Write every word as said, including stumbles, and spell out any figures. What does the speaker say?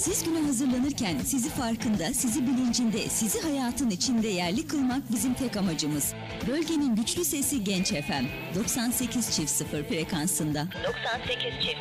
Siz güne hazırlanırken sizi farkında, sizi bilincinde, sizi hayatın içinde yerli kılmak bizim tek amacımız. Bölgenin güçlü sesi Genç F M. doksan sekiz çift sıfır frekansında. doksan sekiz çift